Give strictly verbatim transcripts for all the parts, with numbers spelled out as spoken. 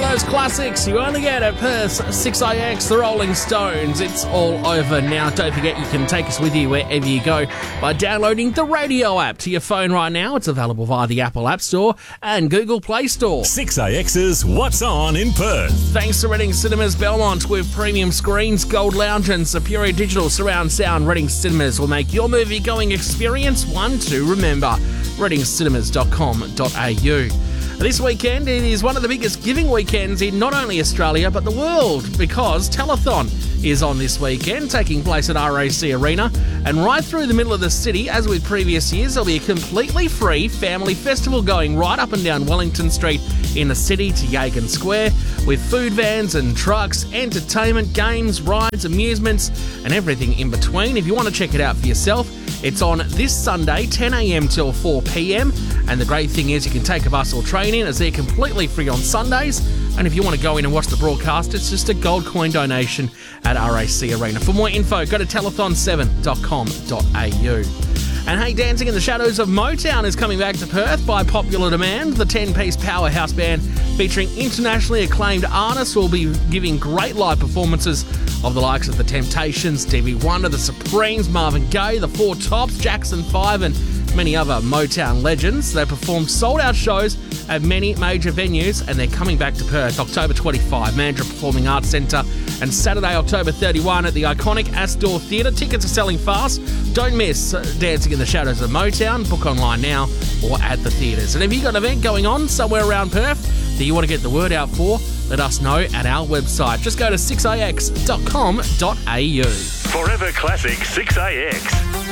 those classics you only get at Perth's six A X, the Rolling Stones. It's all over now. Don't forget you can take us with you wherever you go by downloading the radio app to your phone right now. It's available via the Apple App Store and Google Play Store. six A X's What's On in Perth. Thanks to Reading Cinemas Belmont with premium screens, Gold Lounge and Superior Digital Surround Sound. Reading Cinemas will make your movie-going experience one to remember. reading cinemas dot com dot a u. This weekend, it is one of the biggest giving weekends in not only Australia but the world, because Telethon is on this weekend, taking place at R A C Arena. And right through the middle of the city, as with previous years, there'll be a completely free family festival going right up and down Wellington Street in the city to Yagan Square, with food vans and trucks, entertainment, games, rides, amusements, and everything in between. If you want to check it out for yourself, it's on this Sunday, ten a m till four p m. And the great thing is you can take a bus or train in, as they're completely free on Sundays. And if you want to go in and watch the broadcast, it's just a gold coin donation at R A C Arena. For more info, go to telethon seven dot com dot a u. And hey, Dancing in the Shadows of Motown is coming back to Perth by popular demand. The ten-piece powerhouse band featuring internationally acclaimed artists will be giving great live performances of the likes of The Temptations, Stevie Wonder, The Supremes, Marvin Gaye, The Four Tops, Jackson five and many other Motown legends. They perform sold-out shows at many major venues, and they're coming back to Perth October twenty-fifth, Mandurah Performing Arts Centre, and Saturday, October thirty-first at the iconic Astor Theatre. Tickets are selling fast. Don't miss Dancing in the Shadows of Motown. Book online now or at the theatres. And if you've got an event going on somewhere around Perth that you want to get the word out for, let us know at our website. Just go to six a x dot com dot a u. Forever Classic six A X.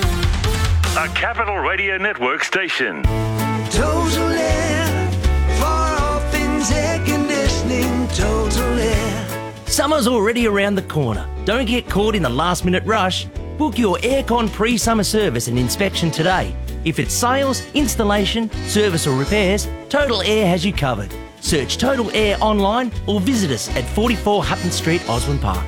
A Capital Radio Network station. Total Air, far off things, air conditioning, Total Air. Summer's already around the corner. Don't get caught in the last minute rush. Book your aircon pre-summer service and inspection today. If it's sales, installation, service or repairs, Total Air has you covered. Search Total Air online or visit us at forty-four Hutton Street, Osborne Park.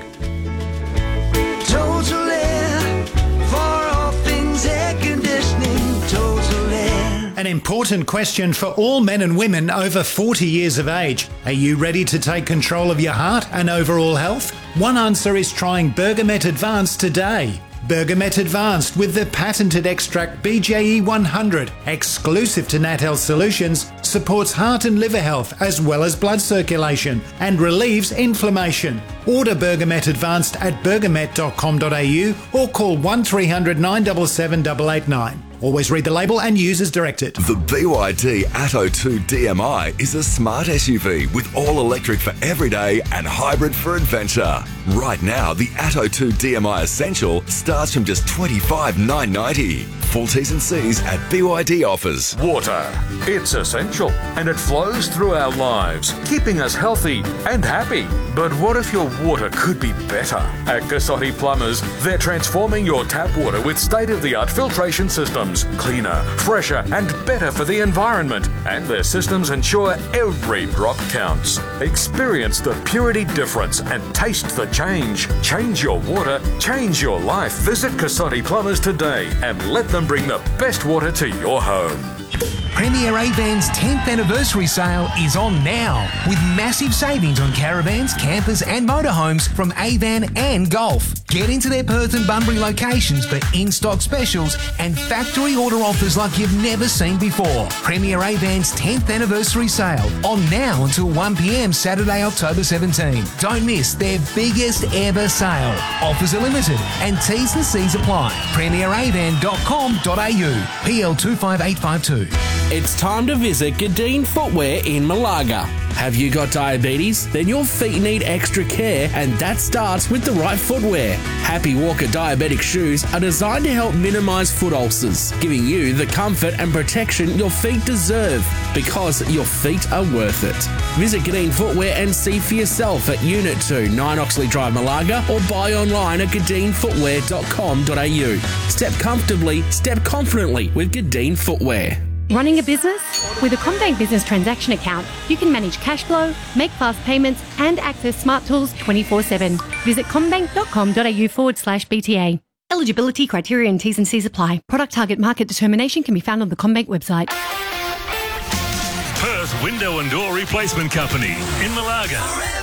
Total Air, far off things, air conditioning, Total Air. An important question for all men and women over forty years of age. Are you ready to take control of your heart and overall health? One answer is trying Bergamet Advanced today. Bergamet Advanced with the patented extract B J E one hundred, exclusive to Nat Health Solutions, supports heart and liver health as well as blood circulation and relieves inflammation. Order Bergamet Advanced at bergamet dot com dot a u or call one three hundred nine seven seven eight eight nine. Always read the label and use as directed. The B Y D Atto two D M I is a smart S U V with all electric for everyday and hybrid for adventure. Right now, the Atto two D M I Essential starts from just twenty-five thousand nine hundred ninety dollars. Full T's and C's at B Y D offers. Water. It's essential and it flows through our lives, keeping us healthy and happy. But what if your water could be better? At Cassotti Plumbers, they're transforming your tap water with state-of-the-art filtration systems. Cleaner, fresher and better for the environment. And their systems ensure every drop counts. Experience the purity difference and taste the change. Change your water, change your life. Visit Cassotti Plumbers today and let them bring the best water to your home. Premier Avan's tenth anniversary sale is on now, with massive savings on caravans, campers and motorhomes from Avan and Golf. Get into their Perth and Bunbury locations for in-stock specials and factory order offers like you've never seen before. Premier Avan's tenth anniversary sale on now until one p m Saturday, October seventeenth. Don't miss their biggest ever sale. Offers are limited and T's and C's apply. premier avan dot com dot a u. P L two five eight five two. It's time to visit Gadeen Footwear in Malaga. Have you got diabetes? Then your feet need extra care, and that starts with the right footwear. Happy Walker diabetic shoes are designed to help minimise foot ulcers, giving you the comfort and protection your feet deserve, because your feet are worth it. Visit Gadeen Footwear and see for yourself at Unit two, nine Oxley Drive, Malaga, or buy online at gadeen footwear dot com dot a u. Step comfortably, step confidently with Gadeen Footwear. Running a business? With a CommBank Business Transaction Account, you can manage cash flow, make fast payments, and access smart tools twenty-four seven. Visit commbank dot com dot a u forward slash B T A. Eligibility, criteria and T's and C's apply. Product target market determination can be found on the CommBank website. Perth Window and Door Replacement Company in Malaga.